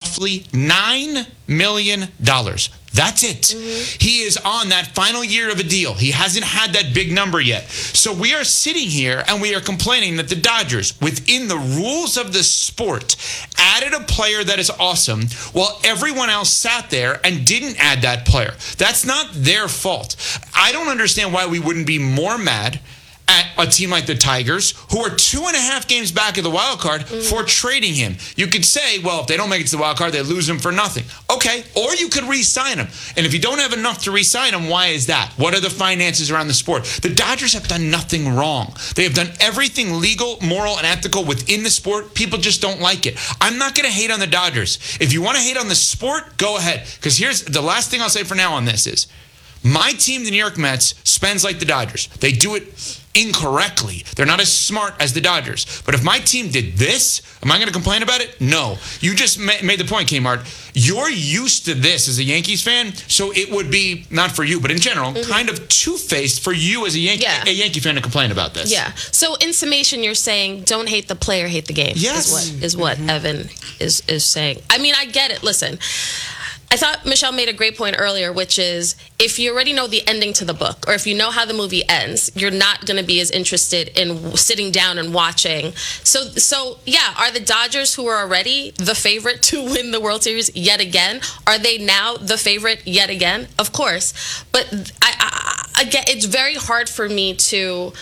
roughly $9 million. That's it. He is on that final year of a deal. He hasn't had that big number yet. So we are sitting here and we are complaining that the Dodgers, within the rules of the sport, added a player that is awesome while everyone else sat there and didn't add that player. That's not their fault. I don't understand why we wouldn't be more mad at a team like the Tigers, who are 2.5 games back of the wild card, for trading him. You could say, well, if they don't make it to the wild card, they lose him for nothing. Okay, or you could re-sign him. And if you don't have enough to re-sign him, why is that? What are the finances around the sport? The Dodgers have done nothing wrong. They have done everything legal, moral, and ethical within the sport. People just don't like it. I'm not going to hate on the Dodgers. If you want to hate on the sport, go ahead. Because here's the last thing I'll say for now on this is, my team, the New York Mets, spends like the Dodgers. They do it incorrectly. They're not as smart as the Dodgers. But if my team did this, am I going to complain about it? No. You just made the point, Kmart. You're used to this as a Yankees fan, so it would be, not for you, but in general, kind of two-faced for you as a Yankee fan to complain about this. Yeah. So in summation, you're saying don't hate the player, hate the game. Yes. Is what Evan is saying. I mean, I get it. Listen, I thought Michelle made a great point earlier, which is if you already know the ending to the book, or if you know how the movie ends, you're not going to be as interested in sitting down and watching. So yeah, are the Dodgers, who are already the favorite to win the World Series yet again, are they now the favorite yet again? Of course. But again, it's very hard for me to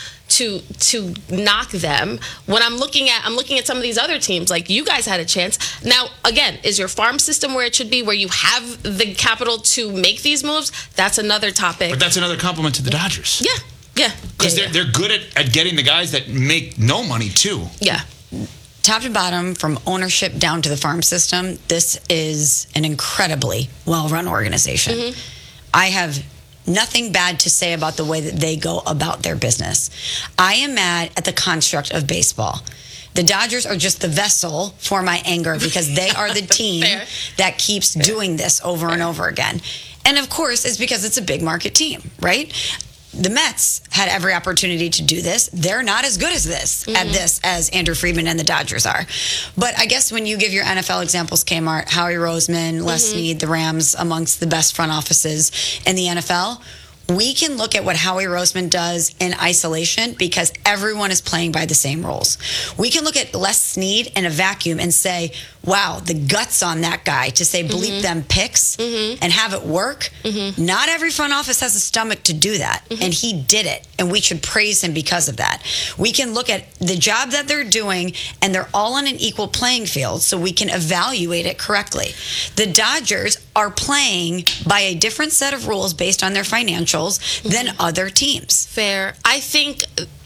knock them when I'm looking at some of these other teams. Like, you guys had a chance. Now, again, is your farm system where it should be, where you have the capital to make these moves? That's another topic. But that's another compliment to the Dodgers. Yeah. Because they're good at getting the guys that make no money too. Yeah. Top to bottom, from ownership down to the farm system, this is an incredibly well-run organization. I have nothing bad to say about the way that they go about their business. I am mad at the construct of baseball. The Dodgers are just the vessel for my anger, because they are the team that keeps doing this over and over again. And of course, it's because it's a big market team, right? The Mets had every opportunity to do this. They're not as good as this at this as Andrew Friedman and the Dodgers are. But I guess when you give your NFL examples, Kmart, Howie Roseman, Les Snead, the Rams, amongst the best front offices in the NFL, we can look at what Howie Roseman does in isolation because everyone is playing by the same rules. We can look at Les Snead in a vacuum and say, wow, the guts on that guy to say bleep them picks and have it work. Not every front office has a stomach to do that. And he did it. And we should praise him because of that. We can look at the job that they're doing, and they're all on an equal playing field, so we can evaluate it correctly. The Dodgers are playing by a different set of rules based on their financials than other teams. Fair. I think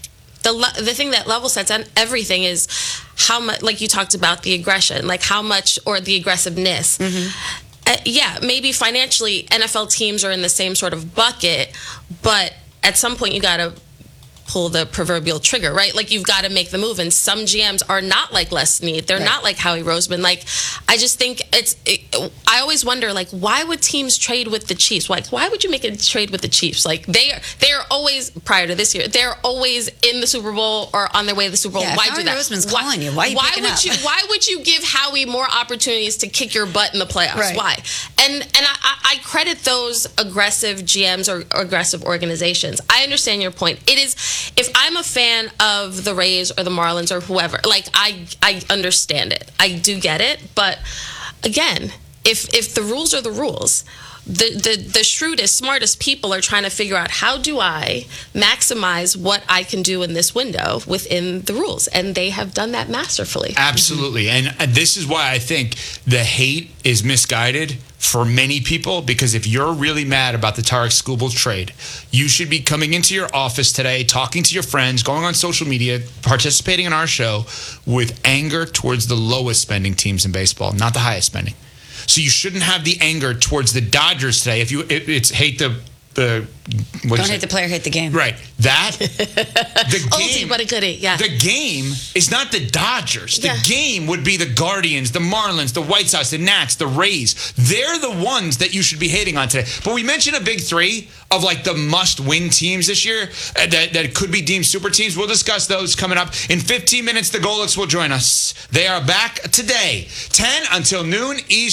the thing that level sets on everything is how much, like you talked about, the aggression, like how much, or the aggressiveness. Yeah, maybe financially NFL teams are in the same sort of bucket, but at some point you got to pull the proverbial trigger, right? Like, you've got to make the move. And some GMs are not like Les Snead. They're not like Howie Roseman. Like, I just think I always wonder, like, why would teams trade with the Chiefs? Like, why would you make a trade with the Chiefs? Like, they are always, prior to this year, they're always in the Super Bowl or on their way to the Super Bowl. Yeah, why Howie do that? Roseman's calling you. Why are you picking up? Why would you give Howie more opportunities to kick your butt in the playoffs? Right. Why? And I credit those aggressive GMs or aggressive organizations. I understand your point. It is, if I'm a fan of the Rays or the Marlins or whoever, like, I understand it. I do get it. But again, if the rules are the rules, the shrewdest, smartest people are trying to figure out, how do I maximize what I can do in this window within the rules? And they have done that masterfully. Absolutely. And this is why I think the hate is misguided for many people, because if you're really mad about the Tarek Skubal trade, you should be coming into your office today, talking to your friends, going on social media, participating in our show with anger towards the lowest spending teams in baseball, not the highest spending. So you shouldn't have the anger towards the Dodgers today. It's hate the don't hate the player, hate the game. Right. That the game, but a goodie, yeah. The game is not the Dodgers. The game would be the Guardians, the Marlins, the White Sox, the Nats, the Rays. They're the ones that you should be hating on today. But we mentioned a big three of, like, the must-win teams this year that could be deemed super teams. We'll discuss those coming up. In 15 minutes, the Golics will join us. They are back today, 10 until noon Eastern.